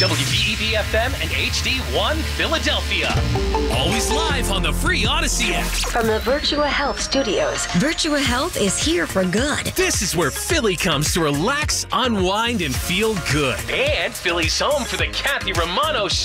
WBEB-FM and HD1 Philadelphia. Always live on the free Odyssey app. From the Virtua Health Studios, Virtua Health is here for good. This is where Philly comes to relax, unwind, and feel good. And Philly's home for the Kathy Romano